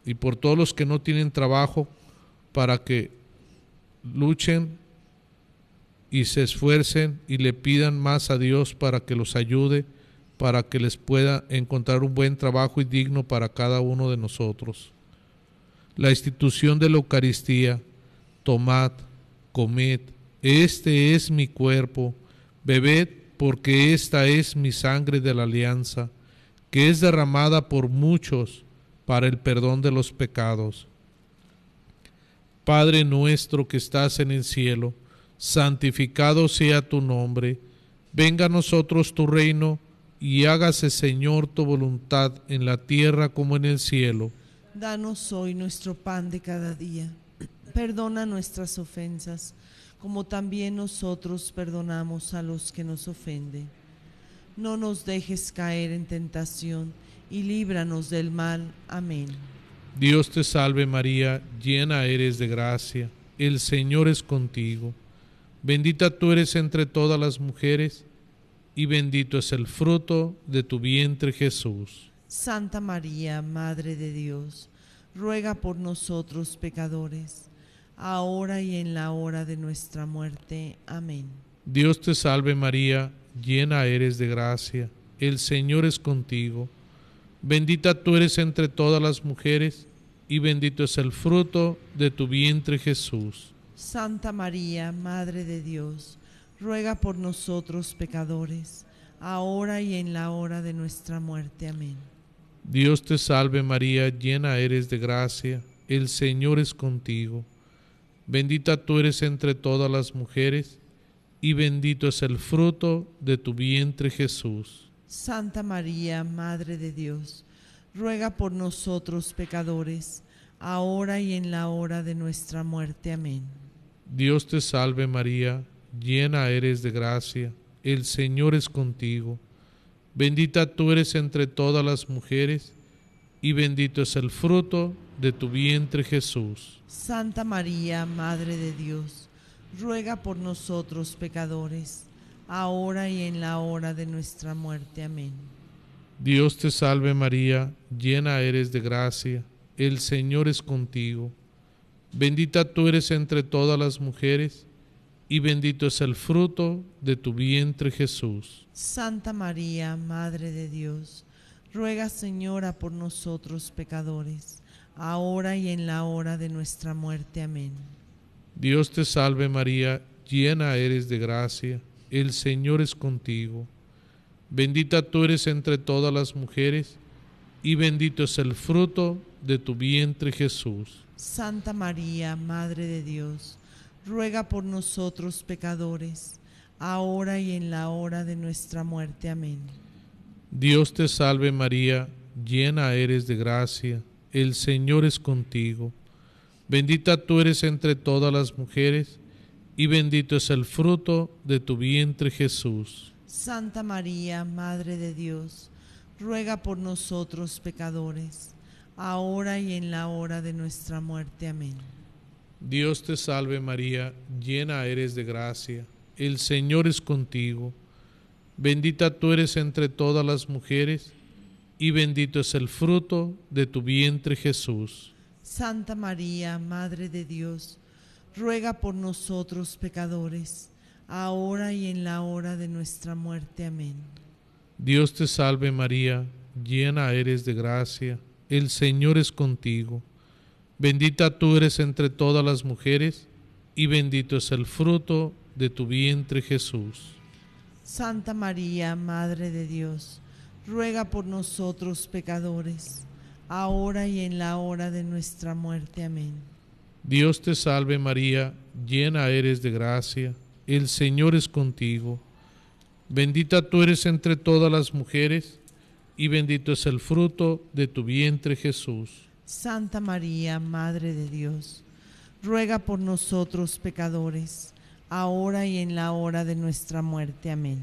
y por todos los que no tienen trabajo, para que luchen y se esfuercen y le pidan más a Dios para que los ayude, para que les pueda encontrar un buen trabajo y digno para cada uno de nosotros. La institución de la Eucaristía: tomad, comed, este es mi cuerpo, bebed, porque esta es mi sangre de la alianza, que es derramada por muchos para el perdón de los pecados. Padre nuestro que estás en el cielo, santificado sea tu nombre, venga a nosotros tu reino, y hágase, Señor, tu voluntad en la tierra como en el cielo. Danos hoy nuestro pan de cada día. Perdona nuestras ofensas, como también nosotros perdonamos a los que nos ofenden. No nos dejes caer en tentación, y líbranos del mal. Amén. Dios te salve María, llena eres de gracia, el Señor es contigo. Bendita tú eres entre todas las mujeres, y bendito es el fruto de tu vientre, Jesús. Santa María, Madre de Dios, ruega por nosotros pecadores, ahora y en la hora de nuestra muerte. Amén. Dios te salve María, llena eres de gracia, el Señor es contigo. Bendita tú eres entre todas las mujeres, y bendito es el fruto de tu vientre, Jesús. Santa María, Madre de Dios, ruega por nosotros pecadores, ahora y en la hora de nuestra muerte. Amén. Dios te salve María, llena eres de gracia, el Señor es contigo. Bendita tú eres entre todas las mujeres, y bendito es el fruto de tu vientre, Jesús. Santa María, Madre de Dios, ruega por nosotros pecadores, ahora y en la hora de nuestra muerte. Amén. Dios te salve María, llena eres de gracia, el Señor es contigo. Bendita tú eres entre todas las mujeres, y bendito es el fruto de tu vientre, Jesús. Santa María, Madre de Dios, ruega por nosotros pecadores, ahora y en la hora de nuestra muerte. Amén. Dios te salve María, llena eres de gracia, el Señor es contigo. Bendita tú eres entre todas las mujeres, y bendito es el fruto de tu vientre, Jesús. Santa María, Madre de Dios, ruega, Señora, por nosotros pecadores, ahora y en la hora de nuestra muerte. Amén. Dios te salve María, llena eres de gracia, el Señor es contigo. Bendita tú eres entre todas las mujeres, y bendito es el fruto de tu vientre, Jesús. Santa María, Madre de Dios, ruega por nosotros pecadores, ahora y en la hora de nuestra muerte. Amén. Dios te salve María, llena eres de gracia, el Señor es contigo. Bendita tú eres entre todas las mujeres, y bendito es el fruto de tu vientre, Jesús. Santa María, Madre de Dios, ruega por nosotros pecadores, ahora y en la hora de nuestra muerte. Amén. Dios te salve María, llena eres de gracia, el Señor es contigo. Bendita tú eres entre todas las mujeres, y bendito es el fruto de tu vientre, Jesús. Santa María, Madre de Dios, ruega por nosotros pecadores, ahora y en la hora de nuestra muerte. Amén. Dios te salve María, llena eres de gracia, el Señor es contigo. Bendita tú eres entre todas las mujeres, y bendito es el fruto de tu vientre, Jesús. Santa María, Madre de Dios, ruega por nosotros pecadores, ahora y en la hora de nuestra muerte. Amén. Dios te salve María, llena eres de gracia, el Señor es contigo. Bendita tú eres entre todas las mujeres, y bendito es el fruto de tu vientre, Jesús. Santa María, Madre de Dios, ruega por nosotros pecadores, ahora y en la hora de nuestra muerte. Amén.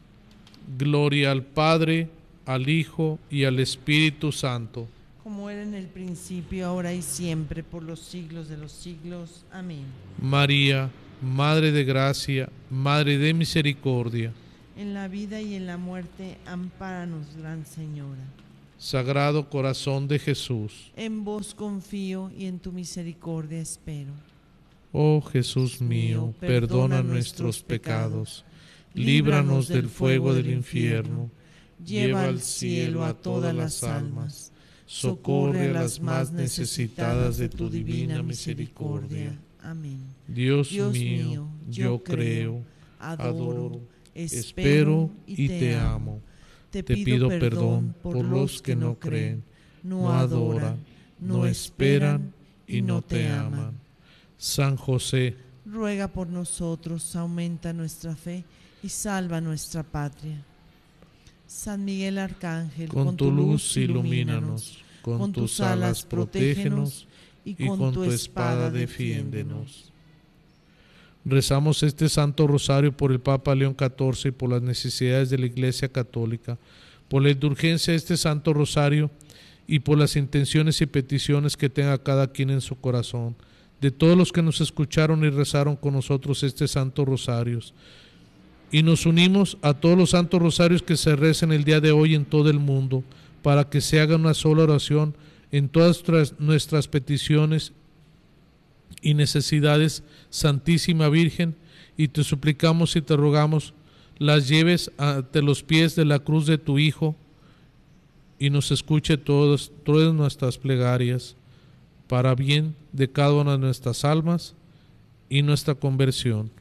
Gloria al Padre, al Hijo y al Espíritu Santo. Como era en el principio, ahora y siempre, por los siglos de los siglos. Amén. María, Madre de gracia, Madre de misericordia. En la vida y en la muerte, ampáranos, Gran Señora. Sagrado Corazón de Jesús. En vos confío y en tu misericordia espero. Oh Jesús mío, perdona nuestros pecados, líbranos del fuego del infierno, lleva al cielo a todas las almas, socorre a las más necesitadas de tu divina misericordia. Amén. Dios mío, yo creo, adoro, espero y te amo. Te pido perdón por los que no creen, no adoran, no esperan y no te aman. San José, ruega por nosotros, aumenta nuestra fe y salva nuestra patria. San Miguel Arcángel, con tu luz ilumínanos, con tus alas protégenos y con tu espada defiéndenos. Rezamos este Santo Rosario por el Papa León XIV y por las necesidades de la Iglesia Católica, por la indulgencia de este Santo Rosario y por las intenciones y peticiones que tenga cada quien en su corazón, de todos los que nos escucharon y rezaron con nosotros este Santo Rosario. Y nos unimos a todos los Santos Rosarios que se recen el día de hoy en todo el mundo, para que se haga una sola oración en todas nuestras peticiones y necesidades, Santísima Virgen, y te suplicamos y te rogamos las lleves ante los pies de la cruz de tu Hijo y nos escuche todas nuestras plegarias para bien de cada una de nuestras almas y nuestra conversión.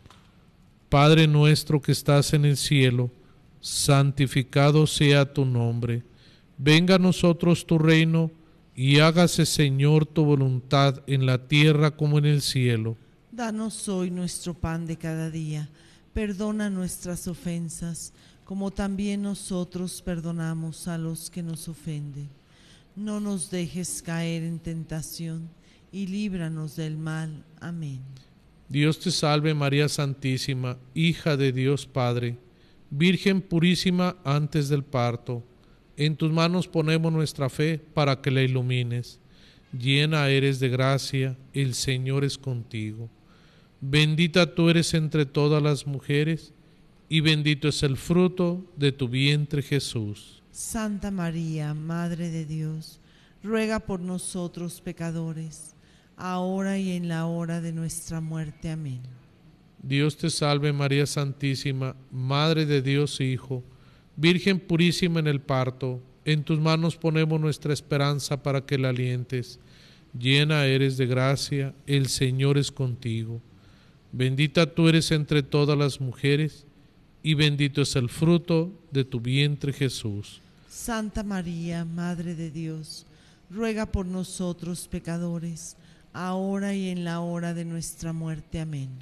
Padre nuestro que estás en el cielo, santificado sea tu nombre. Venga a nosotros tu reino y hágase, Señor, tu voluntad en la tierra como en el cielo. Danos hoy nuestro pan de cada día. Perdona nuestras ofensas, como también nosotros perdonamos a los que nos ofenden. No nos dejes caer en tentación y líbranos del mal. Amén. Dios te salve María Santísima, hija de Dios Padre, Virgen purísima antes del parto. En tus manos ponemos nuestra fe para que la ilumines. Llena eres de gracia, el Señor es contigo. Bendita tú eres entre todas las mujeres, y bendito es el fruto de tu vientre Jesús. Santa María, Madre de Dios, ruega por nosotros pecadores, ahora y en la hora de nuestra muerte. Amén. Dios te salve María Santísima, Madre de Dios Hijo, Virgen purísima en el parto, en tus manos ponemos nuestra esperanza para que la alientes. Llena eres de gracia, el Señor es contigo. Bendita tú eres entre todas las mujeres, y bendito es el fruto de tu vientre Jesús. Santa María, Madre de Dios, ruega por nosotros pecadores, ahora y en la hora de nuestra muerte. Amén.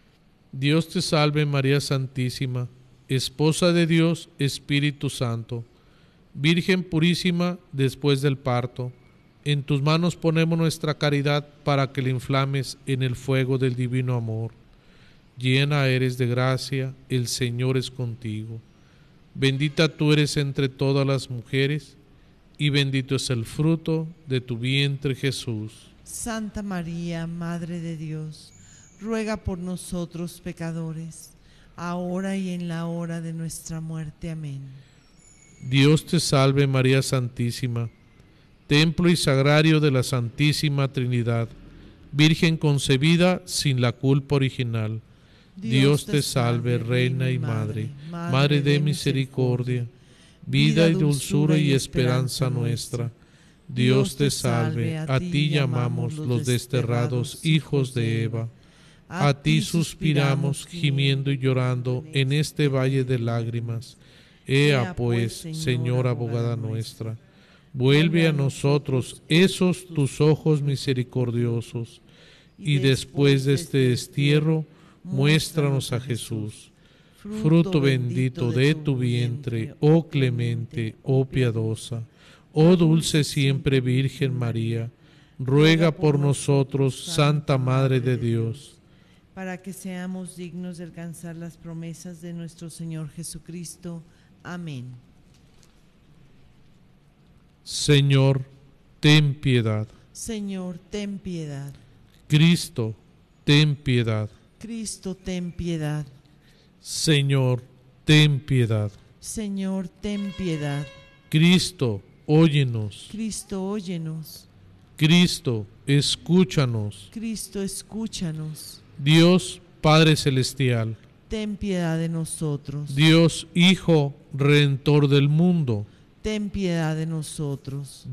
Dios te salve María Santísima, Esposa de Dios, Espíritu Santo, Virgen purísima después del parto, en tus manos ponemos nuestra caridad para que la inflames en el fuego del divino amor. Llena eres de gracia, el Señor es contigo. Bendita tú eres entre todas las mujeres, y bendito es el fruto de tu vientre Jesús. Santa María, Madre de Dios, ruega por nosotros pecadores, ahora y en la hora de nuestra muerte. Amén. Dios te salve María Santísima, templo y sagrario de la Santísima Trinidad, Virgen concebida sin la culpa original. Dios te salve, Reina y Madre, Madre de misericordia, vida y dulzura y esperanza nuestra. Dios te salve, a ti llamamos los desterrados hijos de Eva. A ti suspiramos, gimiendo y llorando en este valle de lágrimas. Ea pues, Señora abogada nuestra, vuelve a nosotros esos tus ojos misericordiosos, y después de este destierro, muéstranos a Jesús, fruto bendito de tu vientre, oh clemente, oh piadosa, oh dulce siempre Virgen María, ruega por nosotros, Santa Madre de Dios, para que seamos dignos de alcanzar las promesas de nuestro Señor Jesucristo. Amén. Señor, ten piedad. Señor, ten piedad. Cristo, ten piedad. Cristo, ten piedad. Señor, ten piedad. Señor, ten piedad. Cristo, óyenos. Cristo, óyenos. Cristo, escúchanos. Cristo, escúchanos. Dios Padre Celestial, Ten piedad de nosotros. Dios Hijo Redentor del mundo, Ten piedad de nosotros.